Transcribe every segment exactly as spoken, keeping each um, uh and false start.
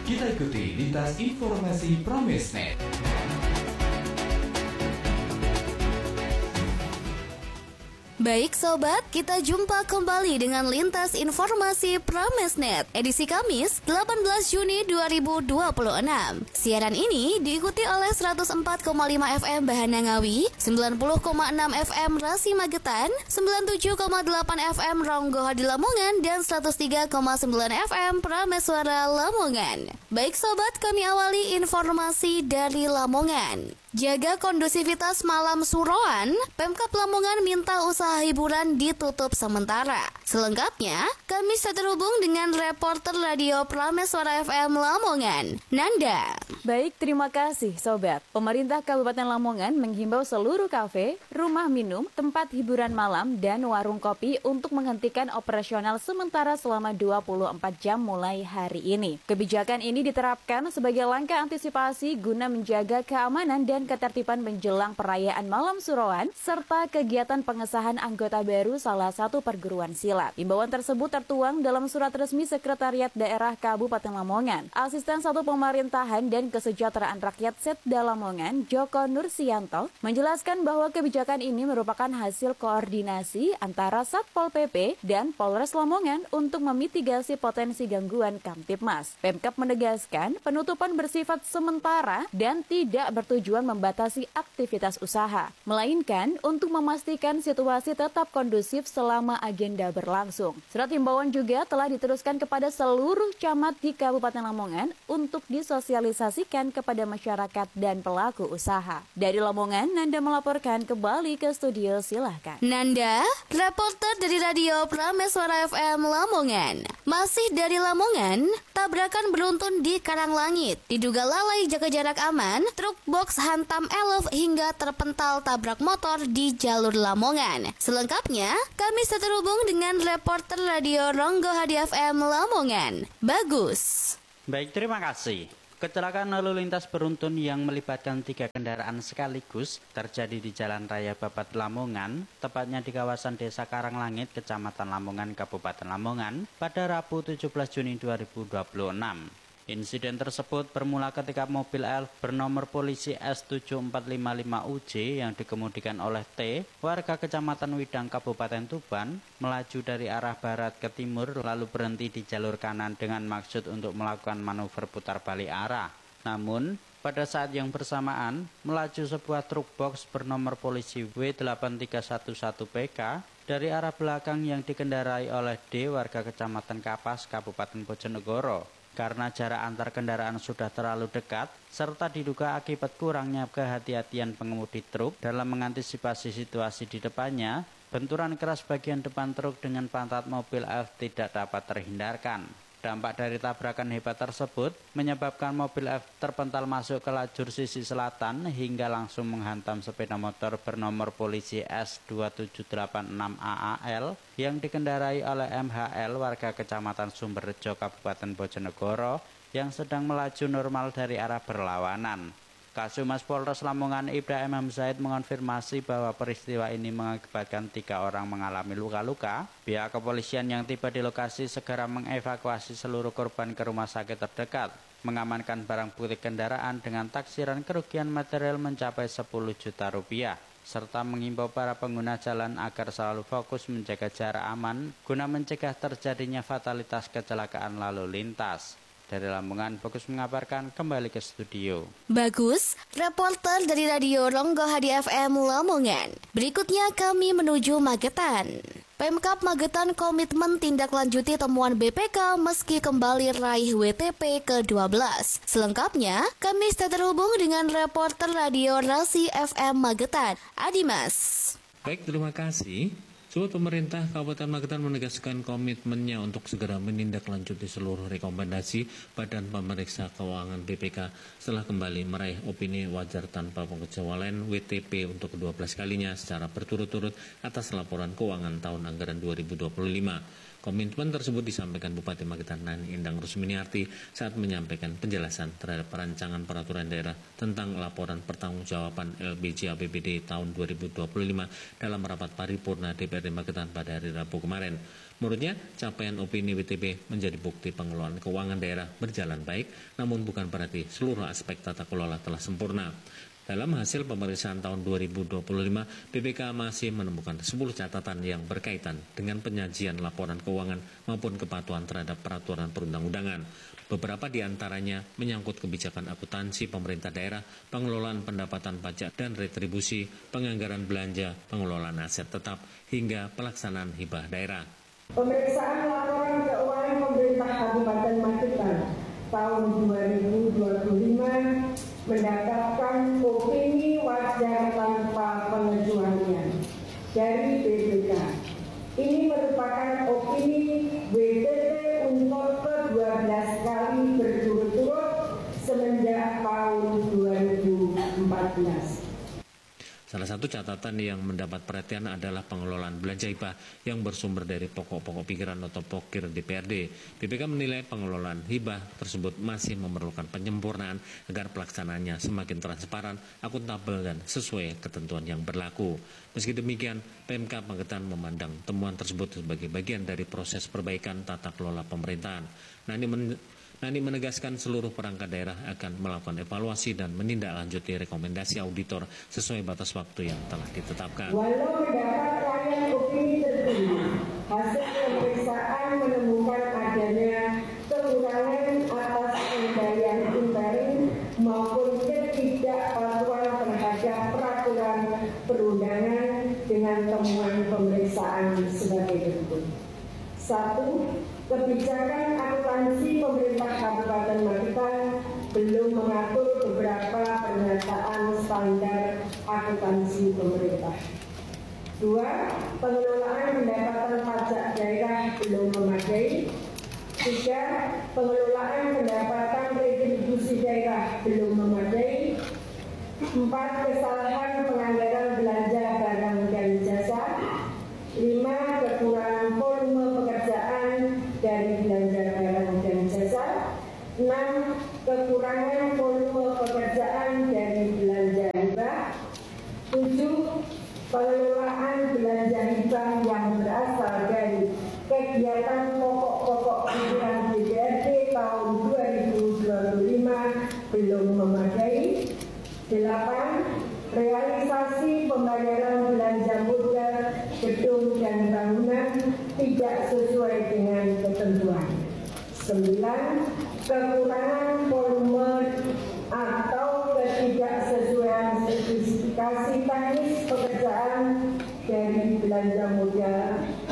Kita ikuti lintas informasi Pramesnet. Baik sobat, kita jumpa kembali dengan lintas informasi Pramesnet edisi Kamis delapan belas Juni dua ribu dua puluh enam. Siaran ini diikuti oleh seratus empat koma lima F M Bahana Ngawi, sembilan puluh koma enam F M Rasi Magetan, sembilan puluh tujuh koma delapan F M Ronggo Hadi Lamongan, dan seratus tiga koma sembilan F M Prameswara Lamongan. Baik sobat, kami awali informasi dari Lamongan. Jaga kondusivitas malam suroan, Pemkab Lamongan minta usaha hiburan ditutup sementara. Selengkapnya, kami sudah terhubung dengan reporter radio Prameswara F M Lamongan, Nanda. Baik, terima kasih sobat. Pemerintah Kabupaten Lamongan menghimbau seluruh kafe, rumah minum, tempat hiburan malam, dan warung kopi untuk menghentikan operasional sementara selama dua puluh empat jam mulai hari ini. Kebijakan ini diterapkan sebagai langkah antisipasi guna menjaga keamanan dan ketertiban menjelang perayaan malam suroan serta kegiatan pengesahan anggota baru salah satu perguruan silat. Imbauan tersebut tertuang dalam surat resmi Sekretariat Daerah Kabupaten Lamongan. Asisten Satu Pemerintahan dan Kesejahteraan Rakyat Setda Lamongan, Joko Nursianto, menjelaskan bahwa kebijakan ini merupakan hasil koordinasi antara Satpol P P dan Polres Lamongan untuk memitigasi potensi gangguan Kamtibmas. Pemkab menegaskan penutupan bersifat sementara dan tidak bertujuan membatasi aktivitas usaha, melainkan untuk memastikan situasi tetap kondusif selama agenda berlangsung. Surat himbauan juga telah diteruskan kepada seluruh camat di Kabupaten Lamongan untuk disosialisasikan kepada masyarakat dan pelaku usaha. Dari Lamongan, Nanda melaporkan kembali ke studio, silahkan. Nanda, reporter dari radio Prameswara F M Lamongan. Masih dari Lamongan, tabrakan beruntun di Karanglangit. Diduga lalai jaga jarak aman, truk box hantam elf hingga terpental tabrak motor di jalur Lamongan. Selengkapnya, kami sudah terhubung dengan reporter radio Ronggo Hadi F M Lamongan, Bagus. Baik, terima kasih. Kecelakaan lalu lintas beruntun yang melibatkan tiga kendaraan sekaligus terjadi di Jalan Raya Babat Lamongan, tepatnya di kawasan Desa Karanglangit, Kecamatan Lamongan, Kabupaten Lamongan, pada Rabu tujuh belas Juni dua ribu dua puluh enam. Insiden tersebut bermula ketika mobil elf bernomor polisi S tujuh empat lima lima U J yang dikemudikan oleh T, warga Kecamatan Widang, Kabupaten Tuban, melaju dari arah barat ke timur lalu berhenti di jalur kanan dengan maksud untuk melakukan manuver putar balik arah. Namun, pada saat yang bersamaan, melaju sebuah truk box bernomor polisi W delapan tiga satu satu P K dari arah belakang yang dikendarai oleh D, warga Kecamatan Kapas, Kabupaten Bojonegoro. Karena jarak antar kendaraan sudah terlalu dekat, serta diduga akibat kurangnya kehati-hatian pengemudi truk dalam mengantisipasi situasi di depannya, benturan keras bagian depan truk dengan pantat mobil elf tidak dapat terhindarkan. Dampak dari tabrakan hebat tersebut menyebabkan mobil elf terpental masuk ke lajur sisi selatan hingga langsung menghantam sepeda motor bernomor polisi S dua tujuh delapan enam A A L yang dikendarai oleh M H L, warga Kecamatan Sumberrejo, Kabupaten Bojonegoro, yang sedang melaju normal dari arah berlawanan. Kasumas Polres Lamongan Ibda M M Zaid mengonfirmasi bahwa peristiwa ini mengakibatkan tiga orang mengalami luka-luka. Pihak kepolisian yang tiba di lokasi segera mengevakuasi seluruh korban ke rumah sakit terdekat, mengamankan barang bukti kendaraan dengan taksiran kerugian material mencapai sepuluh juta rupiah, serta mengimbau para pengguna jalan agar selalu fokus menjaga jarak aman guna mencegah terjadinya fatalitas kecelakaan lalu lintas. Dari Lamongan, Bagus mengabarkan, kembali ke studio. Bagus, reporter dari radio Ronggo Hadi F M Lamongan. Berikutnya kami menuju Magetan. Pemkab Magetan komitmen tindak lanjuti temuan B P K meski kembali raih W T P ke dua belas. Selengkapnya, kami sudah terhubung dengan reporter radio Rasi F M Magetan, Adimas. Baik, terima kasih. Sobat, pemerintah Kabupaten Magetan menegaskan komitmennya untuk segera menindaklanjuti seluruh rekomendasi Badan Pemeriksa Keuangan B P K setelah kembali meraih opini wajar tanpa pengecualian W T P untuk kedua belas kalinya secara berturut-turut atas laporan keuangan tahun anggaran dua ribu dua puluh lima. Komitmen tersebut disampaikan Bupati Magetan Nani Endang Rusminiarti saat menyampaikan penjelasan terhadap perancangan peraturan daerah tentang laporan pertanggungjawaban L B J A P B D tahun dua ribu dua puluh lima dalam rapat paripurna D P R D Magetan pada hari Rabu kemarin. Menurutnya, capaian opini W T B menjadi bukti pengelolaan keuangan daerah berjalan baik, namun bukan berarti seluruh aspek tata kelola telah sempurna. Dalam hasil pemeriksaan tahun dua ribu dua puluh lima, B P K masih menemukan sepuluh catatan yang berkaitan dengan penyajian laporan keuangan maupun kepatuhan terhadap peraturan perundang-undangan. Beberapa di antaranya menyangkut kebijakan akuntansi pemerintah daerah, pengelolaan pendapatan pajak dan retribusi, penganggaran belanja, pengelolaan aset tetap, hingga pelaksanaan hibah daerah. Pemeriksaan laporan keuangan pemerintah Kabupaten Magetan tahun dua ribu dua puluh lima mendapatkan opini wajar tanpa pengecualian dari B P K. Ini merupakan opini W T P untuk kedua belas kali berturut-turut semenjak tahun dua ribu empat belas. Salah satu catatan yang mendapat perhatian adalah pengelolaan belanja hibah yang bersumber dari pokok-pokok pikiran atau pokir D P R D. B P K menilai pengelolaan hibah tersebut masih memerlukan penyempurnaan agar pelaksanaannya semakin transparan, akuntabel, dan sesuai ketentuan yang berlaku. Meski demikian, Pemkab Magetan memandang temuan tersebut sebagai bagian dari proses perbaikan tata kelola pemerintahan. Nani men Nani menegaskan seluruh perangkat daerah akan melakukan evaluasi dan menindaklanjuti rekomendasi auditor sesuai batas waktu yang telah ditetapkan. Walau mendapat layan opini tertinggi, hasil pemeriksaan menemukan adanya kekurangan atas pengendalian interim maupun ketidakpatuhan terhadap peraturan perundangan dengan temuan pemeriksaan sebagai berikut. Satu, kebijakan akuntansi pemerintah Kabupaten Magetan belum mengatur beberapa pernyataan standar akuntansi pemerintah. Dua, pengelolaan pendapatan pajak daerah belum memadai. Tiga, pengelolaan pendapatan retribusi daerah belum memadai. Empat, kesalahan penganggaran belanja barang dan jasa. Lima, kekurangan volume pekerjaan dari belanja barang dan jasa. Enam, kekurangan volume pekerjaan dari belanja hibah. Tujuh, pengelolaan belanja hibah yang berasal dari kegiatan pokok-pokok pikiran D P R D tahun dua ribu dua puluh lima belum memadai. Delapan, realisasi pembayaran belanja modal gedung dan bangunan tidak sesuai dengan ketentuan. Sembilan, kekurangan volume atau ketidaksesuaian spesifikasi teknis pekerjaan dari belanja modal,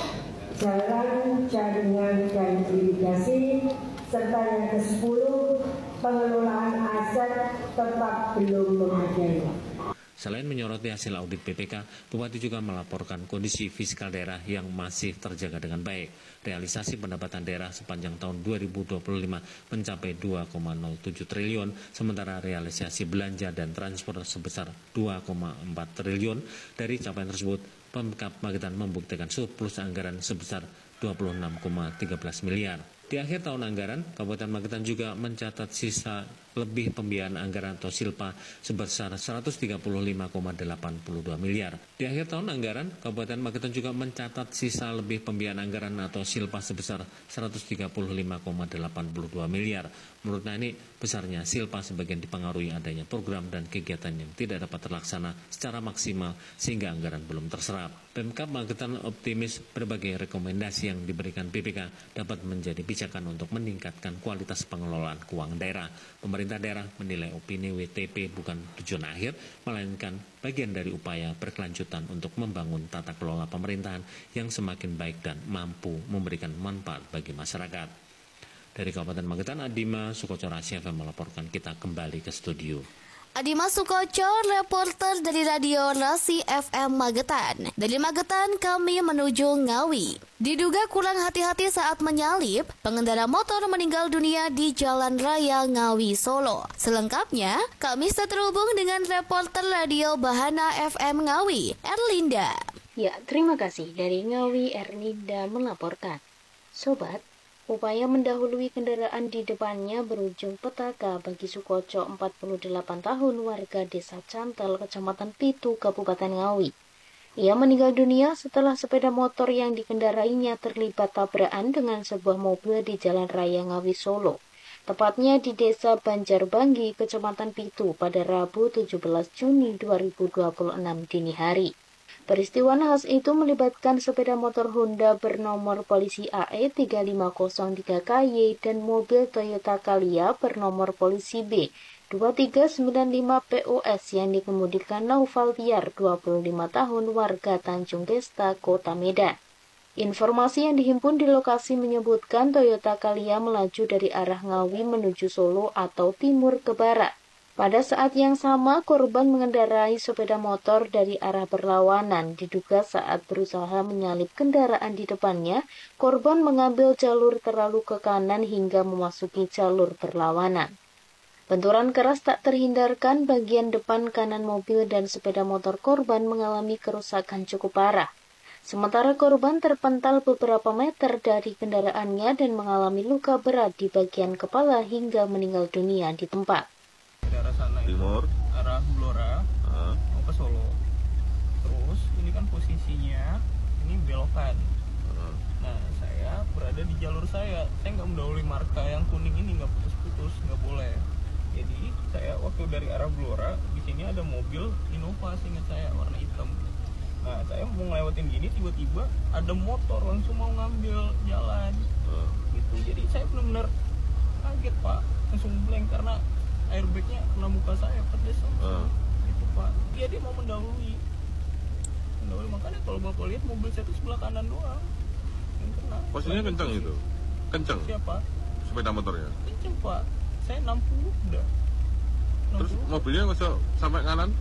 jalan, jaringan, dan irigasi. Serta yang kesepuluh, pengelolaan aset tetap belum memadai. Selain menyoroti hasil audit B P K, Bupati juga melaporkan kondisi fiskal daerah yang masih terjaga dengan baik. Realisasi pendapatan daerah sepanjang tahun dua ribu dua puluh lima mencapai dua koma nol tujuh triliun, sementara realisasi belanja dan transport sebesar dua koma empat triliun. Dari capaian tersebut, Pemkab Magetan membuktikan surplus anggaran sebesar dua puluh enam koma tiga belas miliar. Di akhir tahun anggaran, Kabupaten Magetan juga mencatat sisa lebih pembiayaan anggaran atau silpa sebesar seratus tiga puluh lima koma delapan dua miliar. Di akhir tahun anggaran, Kabupaten Magetan juga mencatat sisa lebih pembiayaan anggaran atau silpa sebesar seratus tiga puluh lima koma delapan dua miliar. Menurut Nani, besarnya silpa sebagian dipengaruhi adanya program dan kegiatan yang tidak dapat terlaksana secara maksimal sehingga anggaran belum terserap. Pemkab Magetan optimis berbagai rekomendasi yang diberikan B P K dapat menjadi pijakan untuk meningkatkan kualitas pengelolaan keuangan daerah. Pemerintah daerah menilai opini W T P bukan tujuan akhir, melainkan bagian dari upaya berkelanjutan untuk membangun tata kelola pemerintahan yang semakin baik dan mampu memberikan manfaat bagi masyarakat. Dari Kabupaten Magetan, Adima Sukoco Rahasia F M melaporkan. Kita kembali ke studio. Adima Sukoco, reporter dari Radio Rasi F M Magetan. Dari Magetan kami menuju Ngawi. Diduga kurang hati-hati saat menyalip, pengendara motor meninggal dunia di Jalan Raya Ngawi, Solo. Selengkapnya, kami sudah terhubung dengan reporter Radio Bahana F M Ngawi, Erlinda. Ya, terima kasih. Dari Ngawi, Erlinda melaporkan. Sobat, upaya mendahului kendaraan di depannya berujung petaka bagi Sukoco, empat puluh delapan tahun, warga Desa Cantel, Kecamatan Pitu, Kabupaten Ngawi. Ia meninggal dunia setelah sepeda motor yang dikendarainya terlibat tabrakan dengan sebuah mobil di Jalan Raya Ngawi Solo, tepatnya di Desa Banjarbanggi, Kecamatan Pitu pada Rabu tujuh belas Juni dua ribu dua puluh enam dini hari. Peristiwa nahas itu melibatkan sepeda motor Honda bernomor polisi A E tiga lima nol tiga K Y dan mobil Toyota Calya bernomor polisi B dua tiga sembilan lima P O S yang dikemudikan Naufal Tiar, dua puluh lima tahun, warga Tanjung Gesta, Kota Medan. Informasi yang dihimpun di lokasi menyebutkan Toyota Calya melaju dari arah Ngawi menuju Solo atau timur ke barat. Pada saat yang sama, korban mengendarai sepeda motor dari arah berlawanan. Diduga saat berusaha menyalip kendaraan di depannya, korban mengambil jalur terlalu ke kanan hingga memasuki jalur berlawanan. Benturan keras tak terhindarkan, bagian depan kanan mobil dan sepeda motor korban mengalami kerusakan cukup parah. Sementara korban terpental beberapa meter dari kendaraannya dan mengalami luka berat di bagian kepala hingga meninggal dunia di tempat. Arah sana timur, arah Blora, uh. mau ke Solo. Terus ini kan posisinya ini belokan. Uh. Nah, saya berada di jalur saya. Saya nggak mendahului marka yang kuning ini, nggak putus-putus, nggak boleh. Jadi saya waktu dari arah Blora, di sini ada mobil Innova, ingat saya, warna hitam. Nah, saya mau ngelewatin gini, tiba-tiba ada motor langsung mau ngambil jalan. Uh. Gitu. Jadi saya benar-benar kaget, Pak. Langsung blank karena airbagnya kena muka saya, pedes langsung. Uh. Gitu, Pak. Dia dia mau mendahului. Mendahului, makanya kalau Bapak lihat mobil saya itu sebelah kanan doang. Yang kena. Posisinya kencang itu? Kencang? Siapa? Sepeda motornya? Kencang, Pak. Saya enam puluh udah. enam puluh. Terus mobilnya kok bisa sampai kanan?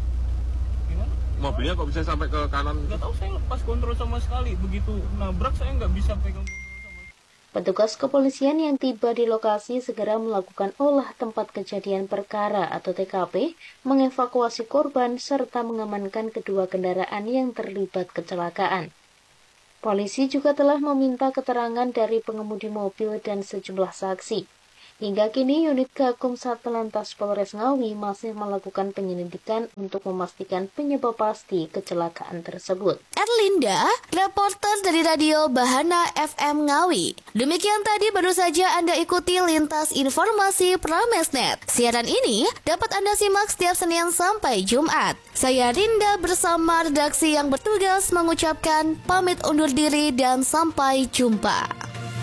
Gimana? Mobilnya kok bisa sampai ke kanan? Gak tahu, saya lepas kontrol sama sekali. Begitu nabrak saya nggak bisa pegang kontrol sama sekali. Petugas kepolisian yang tiba di lokasi segera melakukan olah tempat kejadian perkara atau T K P, mengevakuasi korban serta mengamankan kedua kendaraan yang terlibat kecelakaan. Polisi juga telah meminta keterangan dari pengemudi mobil dan sejumlah saksi. Hingga kini unit Gakum Satlantas Polres Ngawi masih melakukan penyelidikan untuk memastikan penyebab pasti kecelakaan tersebut. Erlinda, reporter dari Radio Bahana F M Ngawi. Demikian tadi baru saja Anda ikuti Lintas Informasi Pramesnet. Siaran ini dapat Anda simak setiap Senin sampai Jumat. Saya Rinda bersama redaksi yang bertugas mengucapkan pamit undur diri dan sampai jumpa.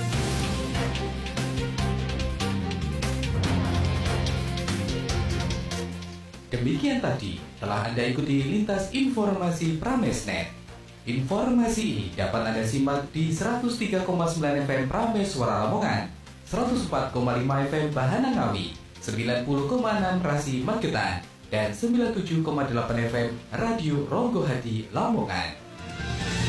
Demikian tadi telah Anda ikuti Lintas Informasi Pramesnet. Informasi ini dapat Anda simak di seratus tiga koma sembilan F M Prames Suara Lamongan, seratus empat koma lima F M Bahana Ngawi, sembilan puluh koma enam Rasi Magetan, dan sembilan puluh tujuh koma delapan F M Radio Ronggo Hati Lamongan.